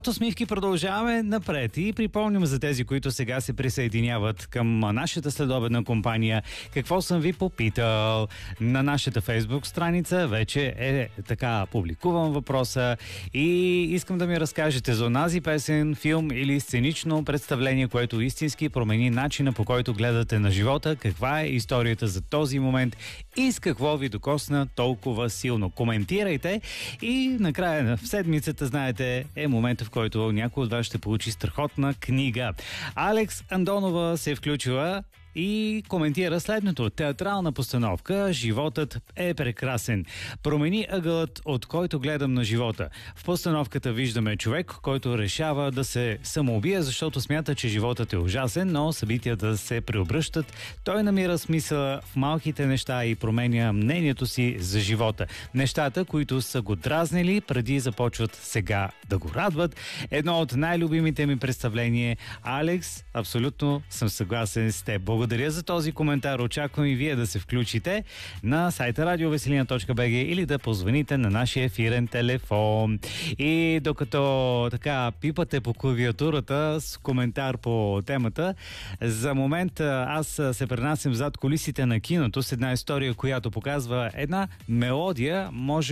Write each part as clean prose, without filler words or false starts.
Усмивки продължаваме напред и припомням за тези, които сега се присъединяват към нашата следобедна компания. Какво съм ви попитал? На нашата Фейсбук страница вече е така публикувам въпроса и искам да ми разкажете за онази песен, филм или сценично представление, което истински промени начина, по който гледате на живота. Каква е историята за този момент и с какво ви докосна толкова силно? Коментирайте и накрая в седмицата, знаете, е момента, в който някой от вас ще получи страхотна книга. Алекс Андонова се е включила и коментира следното. Театрална постановка "Животът е прекрасен". Промени ъгълът, от който гледам на живота. В постановката виждаме човек, който решава да се самоубие, защото смята, че животът е ужасен, но събитията се преобръщат. Той намира смисъл в малките неща и променя мнението си за живота. Нещата, които са го дразнили, преди започват сега да го радват. Едно от най-любимите ми представления. Алекс, абсолютно съм съгласен с теб. Благодаря за този коментар. Очаквам и вие да се включите на сайта radioveselina.bg или да позвоните на нашия ефирен телефон. И докато така пипате по клавиатурата с коментар по темата, за момент аз се пренасям зад кулисите на киното с една история, която показва една мелодия,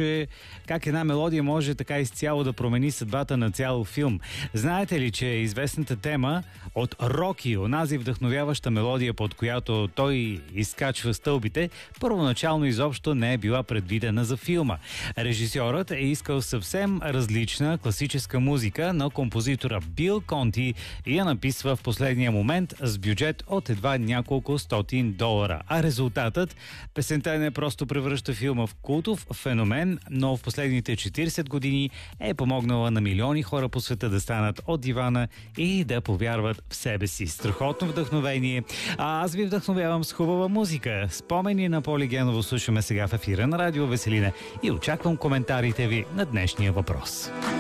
как една мелодия може така изцяло да промени съдбата на цял филм. Знаете ли, че известната тема от Роки, онази вдъхновяваща мелодия, под която той изкачва стълбите, първоначално изобщо не е била предвидена за филма. Режисьорът е искал съвсем различна класическа музика, но композитора Бил Конти я написва в последния момент с бюджет от едва няколко $100. А резултатът? Песента не просто превръща филма в култов феномен, но в последните 40 години е помогнала на милиони хора по света да станат от дивана и да повярват в себе си. Страхотно вдъхновение. А аз ви вдъхновявам с хубава музика. Спомени на Поли Геново слушаме сега в ефира на Радио Веселина и очаквам коментарите ви на днешния въпрос.